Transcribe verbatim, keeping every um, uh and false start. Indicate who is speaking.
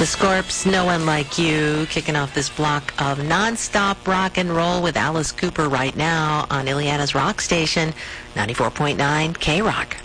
Speaker 1: The Scorps, No One Like You, kicking off this block of non-stop rock and roll with Alice Cooper right now on Ileana's Rock Station, ninety-four point nine K-Rock.